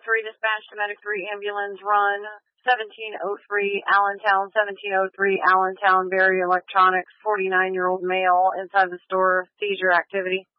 3 dispatch to Medic 3 ambulance run 1703 Allentown, 1703 Allentown, Berry Electronics, 49-year-old male inside the store, seizure activity.